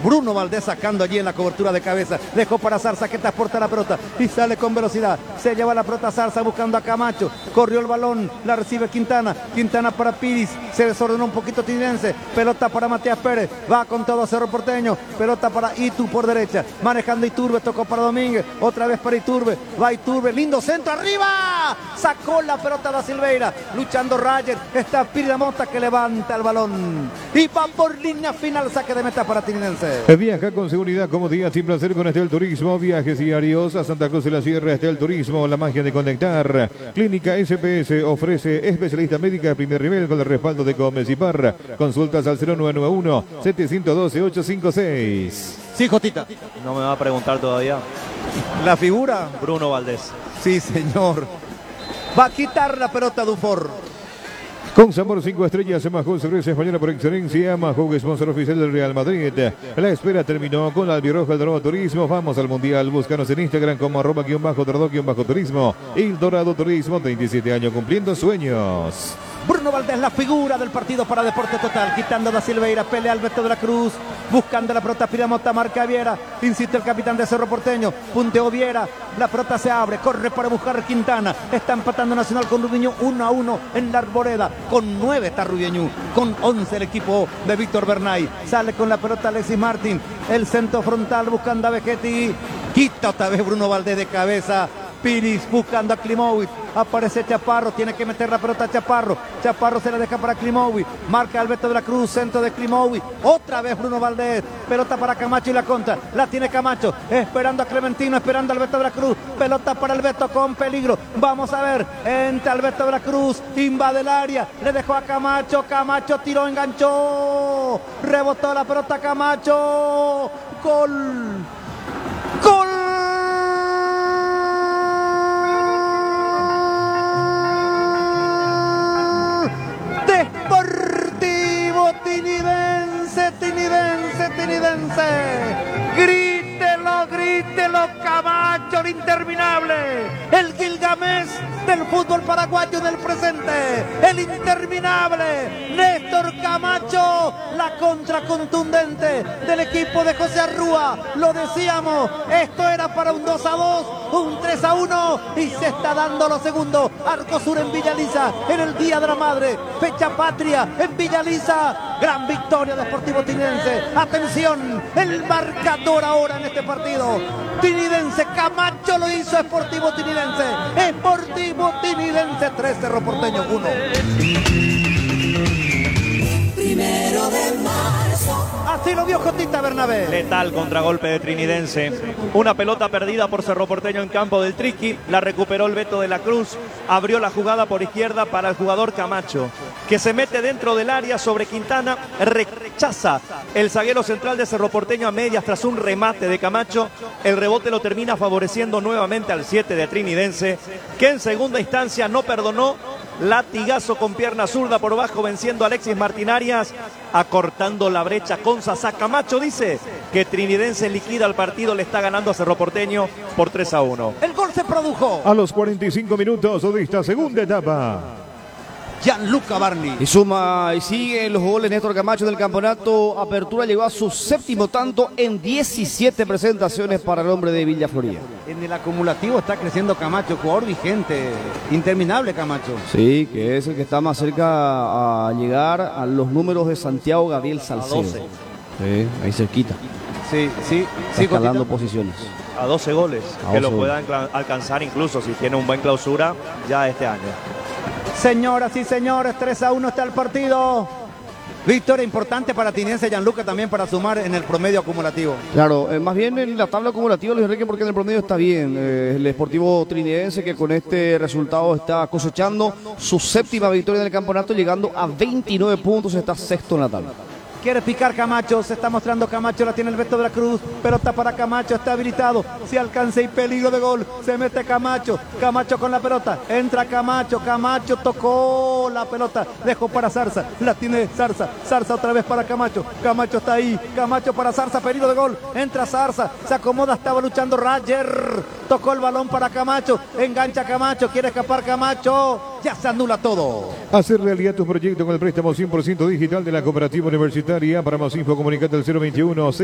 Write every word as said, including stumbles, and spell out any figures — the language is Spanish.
Bruno Valdés sacando allí en la cobertura de cabeza. Dejó para Zarza que transporta la pelota y sale con velocidad. Se lleva la pelota Zarza buscando a Camacho. Corrió el balón, la recibe Quintana. Quintana para Piris. Se desordenó un poquito Tinense. Pelota para Matías Pérez. Va con todo Cerro Porteño. Pelota para Itu por derecha. Manejando Iturbe. Tocó para Domínguez. Otra vez para Iturbe. Va Iturbe. Lindo centro arriba. Sacó la pelota da Silveira. Luchando Rayer. Está Piramota que levanta el balón. Y va por línea final. Saque de meta para Tinense. Viaja con seguridad, comodidad sin placer con Estel Turismo. Viajes diarios a Santa Cruz de la Sierra. Estel Turismo, la magia de conectar. Clínica S P S ofrece especialista médica de primer nivel con el respaldo de Gómez y Parra. Consultas al cero nueve nueve uno, siete uno dos, ocho cinco seis. Sí, Jotita. No me va a preguntar todavía. La figura. Bruno Valdés. Sí, señor. Va a quitar la pelota Dufour. Con sabor cinco estrellas, Majón Cerveza Española por excelencia. Majón, sponsor oficial del Real Madrid. La espera terminó con la albirroja del Dorado Turismo. Vamos al Mundial. Búscanos en Instagram como arroba guión bajo dorado guión bajo turismo. El Dorado Turismo, veintisiete años cumpliendo sueños. Bruno Valdés, la figura del partido para Deporte Total, quitando da Silveira, pelea Alberto de la Cruz, buscando la pelota Piramota, marca Viera, insiste el capitán de Cerro Porteño, punteó Viera, la pelota se abre, corre para buscar Quintana, está empatando Nacional con Rubiñú uno a uno en la Arboleda, con nueve está Rubiñú, con once el equipo de Víctor Bernay, sale con la pelota Alexis Martín, el centro frontal buscando a Vegetti, quita otra vez Bruno Valdés de cabeza, Piris buscando a Klimovic, aparece Chaparro, tiene que meter la pelota a Chaparro, Chaparro se la deja para Klimovic, marca Alberto de la Cruz, centro de Klimovic, otra vez Bruno Valdés, pelota para Camacho y la contra, la tiene Camacho, esperando a Clementino, esperando a Alberto de la Cruz, pelota para Alberto con peligro, vamos a ver, entra Alberto de la Cruz, invade el área, le dejó a Camacho, Camacho tiró, enganchó, rebotó la pelota Camacho, gol, gol. Deportivo Tinidense, Tinidense, Tinidense. Grítelo, grítelo, Camacho, el interminable. El Gilgamesh del fútbol paraguayo en el presente. El interminable Néstor Camacho. La contra contundente del equipo de José Arrúa. Lo decíamos, esto era para un dos a dos, un tres a uno y se está dando lo segundo. Arcosur en Villaliza, en el Día de la Madre. Fecha patria en Villaliza. Gran victoria de Sportivo Tinidense. Atención, el marcador ahora en este partido. Tinidense, Camacho lo hizo, Sportivo Tinidense. Sportivo Tinidense tres, Cerro Porteño uno. Primero de marzo. Así lo vio Jotita Bernabé. Letal contragolpe de Trinidense. Una pelota perdida por Cerro Porteño en campo del Triqui. La recuperó el Beto de la Cruz. Abrió la jugada por izquierda para el jugador Camacho, que se mete dentro del área sobre Quintana. Rechaza el zaguero central de Cerro Porteño a medias tras un remate de Camacho. El rebote lo termina favoreciendo nuevamente al siete de Trinidense, que en segunda instancia no perdonó. Latigazo con pierna zurda por bajo venciendo a Alexis Martinarias, acortando la brecha con Sasá. Camacho dice que Trinidense liquida el partido, le está ganando a Cerro Porteño por tres a uno. El gol se produjo a los cuarenta y cinco minutos de esta segunda etapa. Gianluca Barni. Y suma y sigue los goles Néstor Camacho del campeonato. Apertura llegó a su séptimo tanto en diecisiete presentaciones para el hombre de Villa Florida. En el acumulativo está creciendo Camacho, jugador vigente, interminable Camacho. Sí, que es el que está más cerca a llegar a los números de Santiago Gabriel Salcedo. Sí, ahí cerquita. Sí, sí, está sí, escalando posiciones. A doce goles, A que lo doce puedan alcanzar incluso si tiene un buen clausura ya este año. Señoras y señores, tres a uno está el partido. Victoria importante para Tinidense, Gianluca también para sumar en el promedio acumulativo. Claro, eh, más bien en la tabla acumulativa, Luis Enrique, porque en el promedio está bien. Eh, el Sportivo Trinidense que con este resultado está cosechando su séptima victoria en el campeonato, llegando a veintinueve puntos, está sexto en la tabla. Quiere picar Camacho, se está mostrando Camacho, la tiene el Beto de la Cruz, pelota para Camacho, está habilitado, si alcanza y peligro de gol, se mete Camacho, Camacho con la pelota, entra Camacho, Camacho tocó la pelota, dejó para Zarza, la tiene Zarza, Zarza otra vez para Camacho, Camacho está ahí, Camacho para Zarza, peligro de gol, entra Zarza, se acomoda, estaba luchando Rayer, tocó el balón para Camacho, engancha Camacho, quiere escapar Camacho, ya se anula todo. Hacer realidad tu proyecto con el préstamo cien por ciento digital de la Cooperativa Universitaria. Para más info, comunicate al cero veintiuno